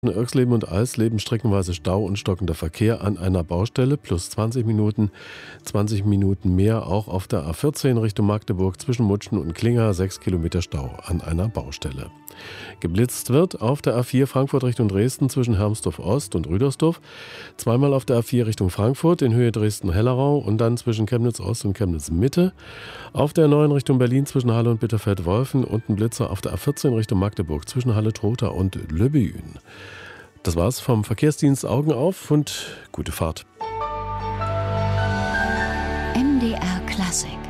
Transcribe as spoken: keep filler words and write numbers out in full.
Irxleben und Eisleben streckenweise Stau und stockender Verkehr an einer Baustelle, plus zwanzig Minuten, zwanzig Minuten mehr auch auf der A vierzehn Richtung Magdeburg zwischen Mutschen und Klinger, sechs Kilometer Stau an einer Baustelle. Geblitzt wird auf der A vier Frankfurt Richtung Dresden zwischen Hermsdorf Ost und Rüdersdorf, zweimal auf der A vier Richtung Frankfurt in Höhe Dresden-Hellerau und dann zwischen Chemnitz Ost und Chemnitz Mitte, auf der neun Richtung Berlin zwischen Halle und Bitterfeld-Wolfen und ein Blitzer auf der A vierzehn Richtung Magdeburg zwischen Halle-Trotha und Löbbüen. Das war's vom Verkehrsdienst. Augen auf und gute Fahrt. M D R Klassik